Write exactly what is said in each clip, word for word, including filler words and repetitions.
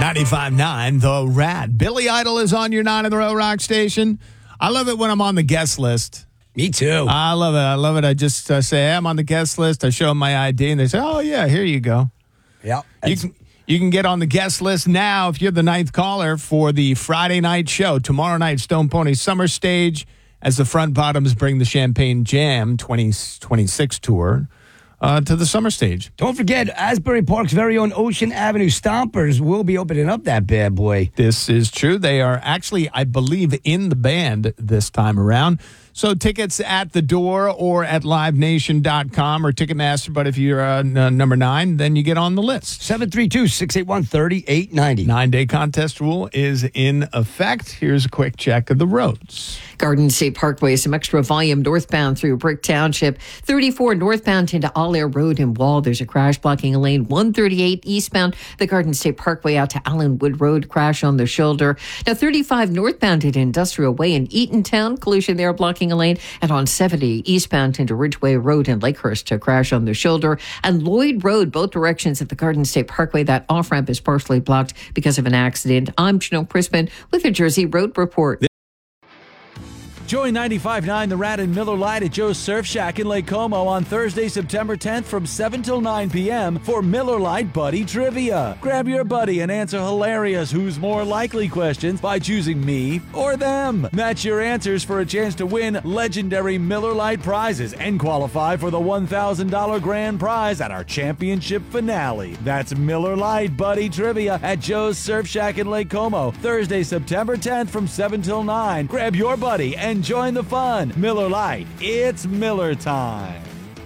ninety-five point nine The Rat. Billy Idol is on your nine in the row rock station. I love it when I'm on the guest list. Me too. I love it. I love it. I just uh, say, hey, I'm on the guest list. I show them my I D, and they say, oh, yeah, here you go. Yeah. You can, you can get on the guest list now if you're the ninth caller for the Friday night show. Tomorrow night, Stone Pony Summer Stage, as the Front Bottoms bring the Champagne Jam twenty twenty-six tour uh, to the summer stage. Don't forget, Asbury Park's very own Ocean Avenue Stompers will be opening up that bad boy. This is true. They are actually, I believe, in the band this time around. So tickets at the door or at live nation dot com or Ticketmaster. But if you're uh, n- number nine, then you get on the list. seven three two, six eight one, three eight nine zero. Nine-day contest rule is in effect. Here's a quick check of the roads. Garden State Parkway, some extra volume northbound through Brick Township. thirty-four northbound into All Air Road in Wall. There's a crash blocking a lane. one thirty-eight eastbound, the Garden State Parkway out to Allenwood Road. Crash on the shoulder. Now thirty-five northbound into Industrial Way in Eatontown. Collision there blocking a lane. And on seventy eastbound into Ridgeway Road in Lakehurst to crash on the shoulder. And Lloyd Road, both directions at the Garden State Parkway. That off-ramp is partially blocked because of an accident. I'm Janelle Crispin with a Jersey Road Report. Join ninety-five point nine The Rat and Miller Lite at Joe's Surf Shack in Lake Como on Thursday, September tenth from seven till nine p.m. for Miller Lite Buddy Trivia. Grab your buddy and answer hilarious who's more likely questions by choosing me or them. Match your answers for a chance to win legendary Miller Lite prizes and qualify for the one thousand dollars grand prize at our championship finale. That's Miller Lite Buddy Trivia at Joe's Surf Shack in Lake Como, Thursday, September tenth from seven till nine. Grab your buddy and join the fun. Miller Lite, it's Miller time.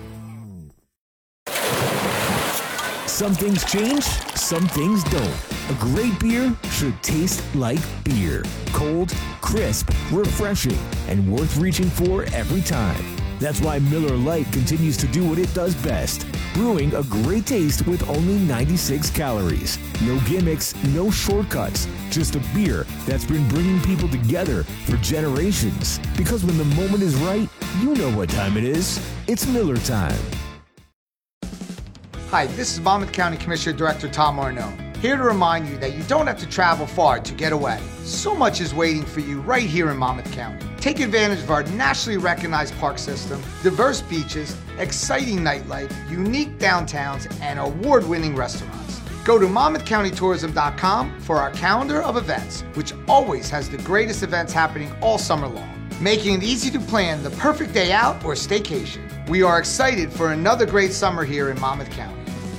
Some things change, some things don't. A great beer should taste like beer. Cold, crisp, refreshing, and worth reaching for every time. That's why Miller Lite continues to do what it does best. Brewing a great taste with only ninety-six calories. No gimmicks, no shortcuts. Just a beer that's been bringing people together for generations. Because when the moment is right, you know what time it is. It's Miller time. Hi, this is Monmouth County Commissioner Director Tom Marnone, here to remind you that you don't have to travel far to get away. So much is waiting for you right here in Monmouth County. Take advantage of our nationally recognized park system, diverse beaches, exciting nightlife, unique downtowns, and award-winning restaurants. Go to monmouth county tourism dot com for our calendar of events, which always has the greatest events happening all summer long, making it easy to plan the perfect day out or staycation. We are excited for another great summer here in Monmouth County.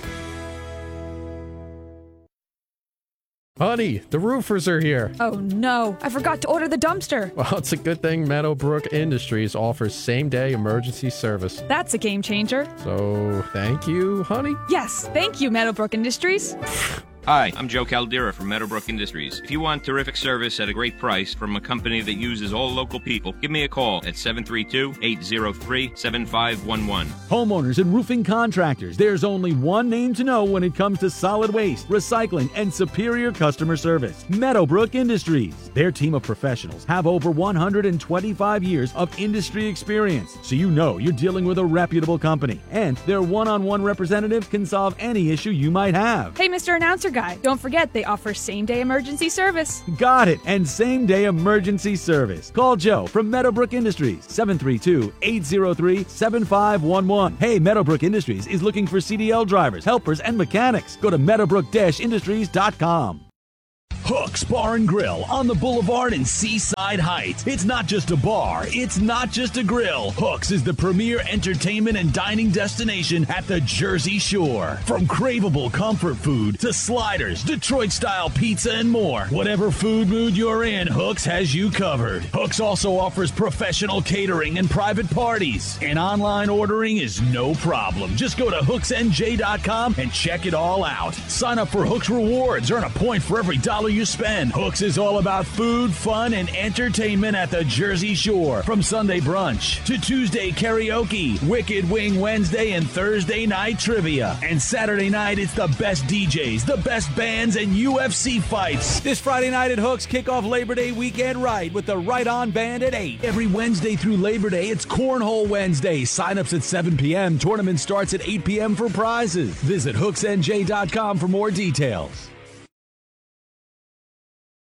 Honey, the roofers are here. Oh no, I forgot to order the dumpster. Well, it's a good thing Meadowbrook Industries offers same-day emergency service. That's a game changer. So, thank you, honey? Yes, thank you, Meadowbrook Industries. Hi, I'm Joe Caldera from Meadowbrook Industries. If you want terrific service at a great price from a company that uses all local people, give me a call at seven three two, eight zero three, seven five one one. Homeowners and roofing contractors, there's only one name to know when it comes to solid waste, recycling, and superior customer service. Meadowbrook Industries. Their team of professionals have over one hundred twenty-five years of industry experience, so you know you're dealing with a reputable company. And their one-on-one representative can solve any issue you might have. Hey, Mister Announcer Guy, don't forget they offer same-day emergency service. Got it, and same-day emergency service. Call Joe from Meadowbrook Industries, seven three two, eight zero three, seven five one one. Hey, Meadowbrook Industries is looking for C D L drivers, helpers, and mechanics. Go to meadowbrook industries dot com. Hooks Bar and Grill on the Boulevard in Seaside Heights. It's not just a bar, it's not just a grill. Hooks is the premier entertainment and dining destination at the Jersey Shore. From craveable comfort food to sliders, Detroit-style pizza, and more. Whatever food mood you're in, Hooks has you covered. Hooks also offers professional catering and private parties. And online ordering is no problem. Just go to hooks n j dot com and check it all out. Sign up for Hooks Rewards, earn a point for every dollar you spend. Hooks is all about food, fun, and entertainment at the Jersey Shore. From Sunday brunch to Tuesday karaoke, Wicked Wing Wednesday, and Thursday night trivia. And Saturday night, it's the best D Js, the best bands, and U F C fights. This Friday night at Hooks, kick off Labor Day weekend right with the Right On Band at eight. Every Wednesday through Labor Day, it's Cornhole Wednesday. Sign-ups at seven p.m. Tournament starts at eight p.m. for prizes. Visit hooks n j dot com for more details.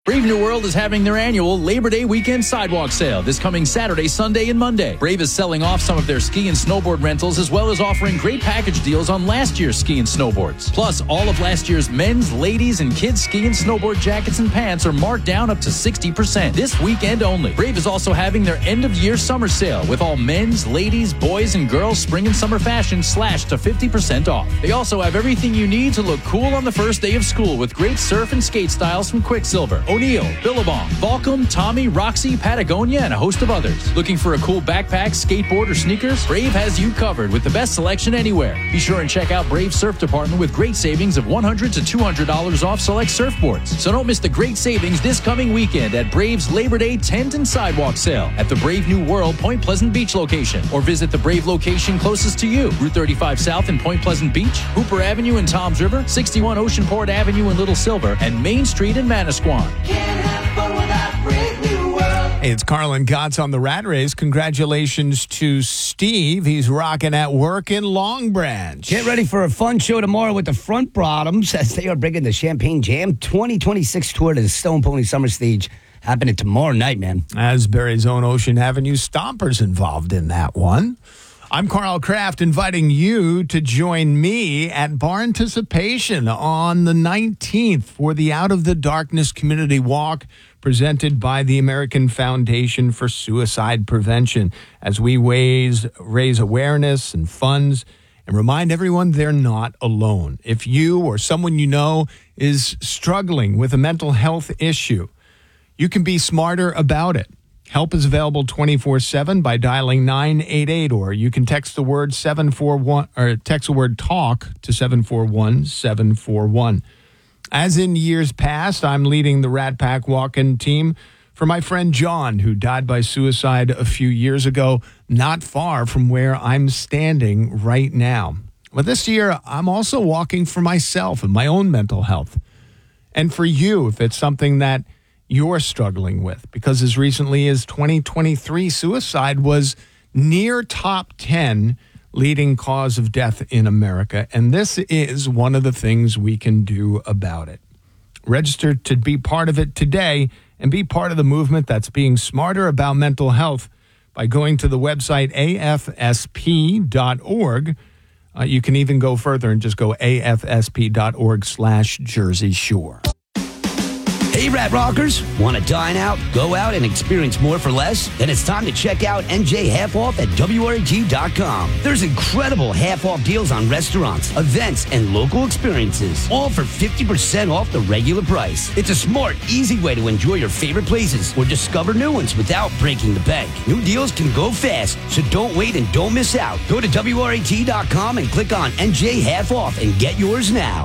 Brave New World is having their annual Labor Day weekend sidewalk sale this coming Saturday, Sunday, and Monday. Brave is selling off some of their ski and snowboard rentals as well as offering great package deals on last year's ski and snowboards. Plus, all of last year's men's, ladies, and kids ski and snowboard jackets and pants are marked down up to sixty percent this weekend only. Brave is also having their end-of-year summer sale with all men's, ladies, boys, and girls spring and summer fashion slashed to fifty percent off. They also have everything you need to look cool on the first day of school with great surf and skate styles from Quicksilver, O'Neill, Billabong, Volcom, Tommy, Roxy, Patagonia, and a host of others. Looking for a cool backpack, skateboard, or sneakers? Brave has you covered with the best selection anywhere. Be sure and check out Brave's surf department with great savings of one hundred dollars to two hundred dollars off select surfboards. So don't miss the great savings this coming weekend at Brave's Labor Day tent and sidewalk sale at the Brave New World Point Pleasant Beach location, or visit the Brave location closest to you, Route thirty-five South in Point Pleasant Beach, Hooper Avenue in Toms River, sixty-one Oceanport Avenue in Little Silver, and Main Street in Manasquan. Hey, it's Carlin Gotts on the Rat Race. Congratulations to Steve. He's rocking at work in Long Branch. Get ready for a fun show tomorrow with the Front Bottoms as they are bringing the Champagne Jam twenty twenty-six tour to the Stone Pony Summer Stage. Happening tomorrow night, man. Asbury's own Ocean Avenue Stompers involved in that one. I'm Carl Kraft, inviting you to join me at Bar Anticipation on the nineteenth for the Out of the Darkness Community Walk presented by the American Foundation for Suicide Prevention as we raise, raise awareness and funds and remind everyone they're not alone. If you or someone you know is struggling with a mental health issue, you can be smarter about it. Help is available twenty-four seven by dialing nine eight eight, or you can text the word seven four one or text the word talk to seven four one seven four one. As in years past, I'm leading the Rat Pack walk-in team for my friend John, who died by suicide a few years ago, not far from where I'm standing right now. But this year, I'm also walking for myself and my own mental health. And for you, if it's something that you're struggling with, because as recently as twenty twenty-three, suicide was near top ten leading cause of death in America, and this is one of the things we can do about it. Register to be part of it today and be part of the movement that's being smarter about mental health by going to the website A F S P dot org. Uh, you can even go further and just go A F S P dot org slash Jersey Shore. Hey, Rat Rockers, want to dine out, go out, and experience more for less? Then it's time to check out N J Half Off at W R A T dot com. There's incredible half-off deals on restaurants, events, and local experiences, all for fifty percent off the regular price. It's a smart, easy way to enjoy your favorite places or discover new ones without breaking the bank. New deals can go fast, so don't wait and don't miss out. Go to W R A T dot com and click on N J Half Off and get yours now.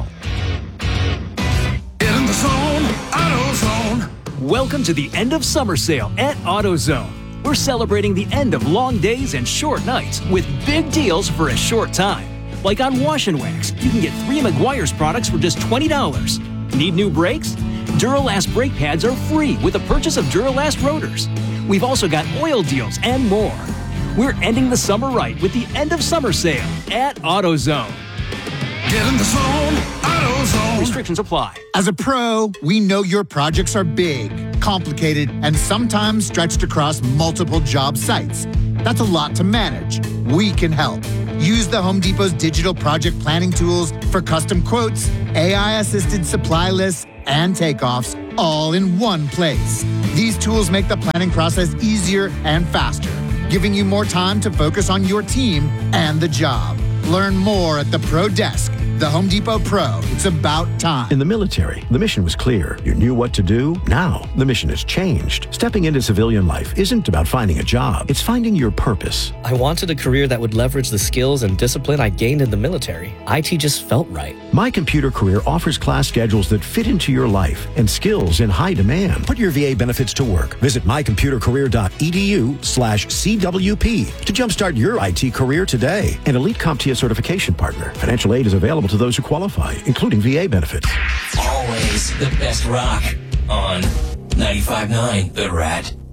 Get in the zone, AutoZone. Welcome to the end of summer sale at AutoZone. We're celebrating the end of long days and short nights with big deals for a short time. Like on Wash and Wax, you can get three Meguiar's products for just twenty dollars. Need new brakes? Duralast brake pads are free with the purchase of Duralast rotors. We've also got oil deals and more. We're ending the summer right with the end of summer sale at AutoZone. Get in the zone, AutoZone. Restrictions apply. As a pro, we know your projects are big, complicated, and sometimes stretched across multiple job sites. That's a lot to manage. We can help. Use the Home Depot's digital project planning tools for custom quotes, A I-assisted supply lists, and takeoffs, all in one place. These tools make the planning process easier and faster, giving you more time to focus on your team and the job. Learn more at the Pro Desk. The Home Depot Pro. It's about time. In the military, the mission was clear. You knew what to do. Now, the mission has changed. Stepping into civilian life isn't about finding a job. It's finding your purpose. I wanted a career that would leverage the skills and discipline I gained in the military. I T just felt right. My Computer Career offers class schedules that fit into your life and skills in high demand. Put your V A benefits to work. Visit mycomputercareer.edu slash CWP to jumpstart your I T career today. An elite CompTIA certification partner. Financial aid is available to those who qualify, including V A benefits. Always the best rock on ninety-five point nine The Rat.